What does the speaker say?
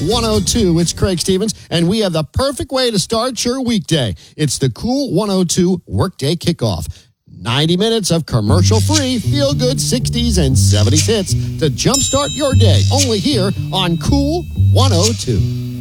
102. It's Craig Stevens, and we have the perfect way to start your weekday. It's the Cool 102 Workday Kickoff. 90 minutes of commercial-free, feel-good 60s and 70s hits to jumpstart your day. Only here on Cool 102.